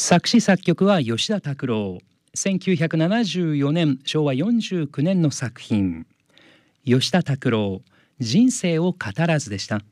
作詞作曲は吉田拓郎。1974年昭和49年の作品。吉田拓郎、人生を語らずでした。